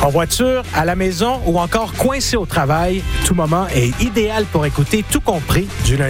En voiture, à la maison ou encore coincé au travail, tout moment est idéal pour écouter Tout compris du lundi